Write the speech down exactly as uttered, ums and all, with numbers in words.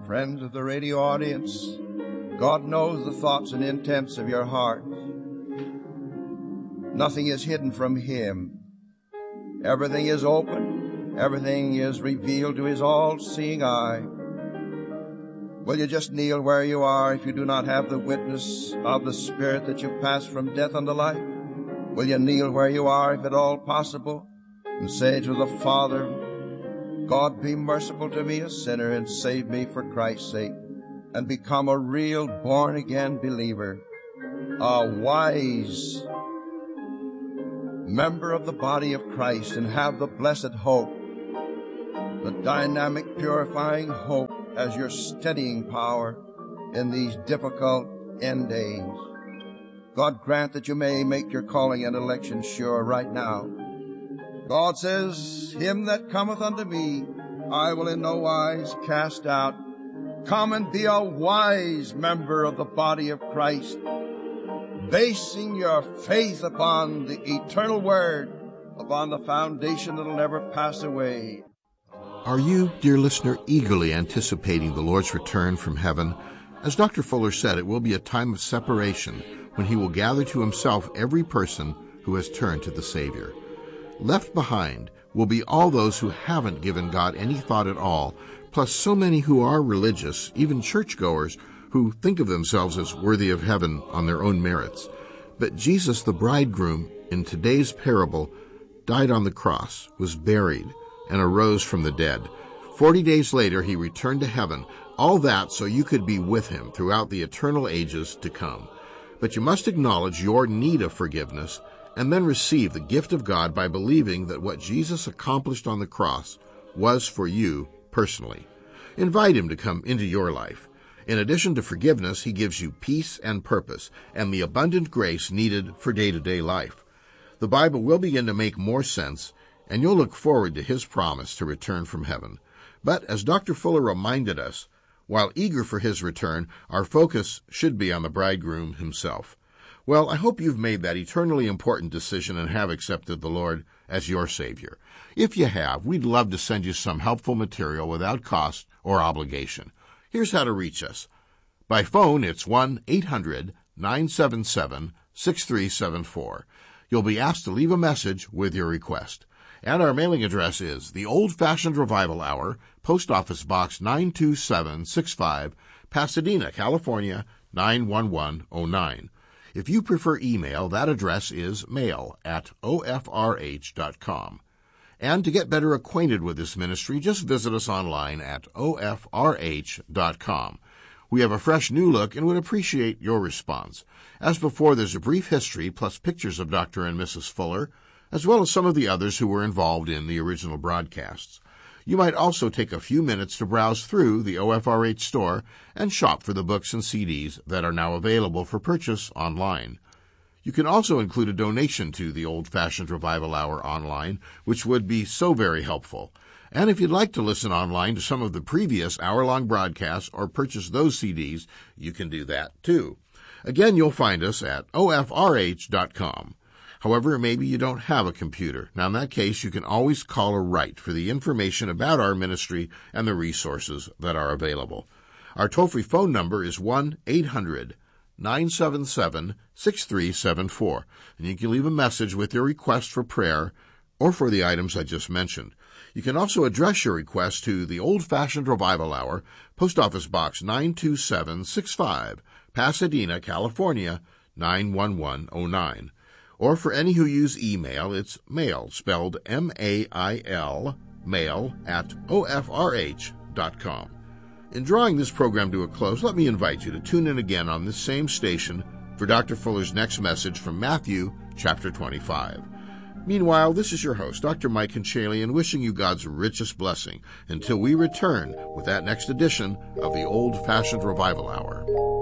Friends of the radio audience, God knows the thoughts and intents of your heart. Nothing is hidden from Him. Everything is open. Everything is revealed to His all-seeing eye. Will you just kneel where you are if you do not have the witness of the Spirit that you passed from death unto life? Will you kneel where you are, if at all possible, and say to the Father, God, be merciful to me, a sinner, and save me for Christ's sake, and become a real born-again believer, a wise member of the body of Christ, and have the blessed hope, the dynamic, purifying hope as your steadying power in these difficult end days. God grant that you may make your calling and election sure right now. God says, him that cometh unto me, I will in no wise cast out. Come and be a wise member of the body of Christ, basing your faith upon the eternal Word, upon the foundation that will never pass away. Are you, dear listener, eagerly anticipating the Lord's return from heaven? As Doctor Fuller said, it will be a time of separation when He will gather to Himself every person who has turned to the Savior. Left behind will be all those who haven't given God any thought at all, plus so many who are religious, even churchgoers, who think of themselves as worthy of heaven on their own merits. But Jesus, the bridegroom, in today's parable, died on the cross, was buried, and arose from the dead. Forty days later, He returned to heaven, all that so you could be with Him throughout the eternal ages to come. But you must acknowledge your need of forgiveness and then receive the gift of God by believing that what Jesus accomplished on the cross was for you personally. Invite Him to come into your life. In addition to forgiveness, He gives you peace and purpose and the abundant grace needed for day-to-day life. The Bible will begin to make more sense, and you'll look forward to His promise to return from heaven. But as Doctor Fuller reminded us, while eager for His return, our focus should be on the bridegroom Himself. Well, I hope you've made that eternally important decision and have accepted the Lord as your Savior. If you have, we'd love to send you some helpful material without cost or obligation. Here's how to reach us. By phone, it's one eight hundred nine seven seven six three seven four. You'll be asked to leave a message with your request. And our mailing address is the Old-Fashioned Revival Hour, Post Office Box nine two seven six five, Pasadena, California, nine one one oh nine. If you prefer email, that address is mail at O F R H dot com. And to get better acquainted with this ministry, just visit us online at O F R H dot com. We have a fresh new look and would appreciate your response. As before, there's a brief history plus pictures of Doctor and Missus Fuller, as well as some of the others who were involved in the original broadcasts. You might also take a few minutes to browse through the O F R H store and shop for the books and C Ds that are now available for purchase online. You can also include a donation to the Old-Fashioned Revival Hour online, which would be so very helpful. And if you'd like to listen online to some of the previous hour-long broadcasts or purchase those C Ds, you can do that too. Again, you'll find us at O F R H dot com. However, maybe you don't have a computer. Now, in that case, you can always call or write for the information about our ministry and the resources that are available. Our toll-free phone number is one eight hundred nine seven seven six three seven four, and you can leave a message with your request for prayer or for the items I just mentioned. You can also address your request to the Old-Fashioned Revival Hour, Post Office Box nine two seven six five, Pasadena, California, nine one one oh nine. Or for any who use email, it's mail, spelled M A I L, mail at O F R H dot com. In drawing this program to a close, let me invite you to tune in again on this same station for Doctor Fuller's next message from Matthew chapter twenty-five. Meanwhile, this is your host, Doctor Mike Conchalian, wishing you God's richest blessing until we return with that next edition of the Old-Fashioned Revival Hour.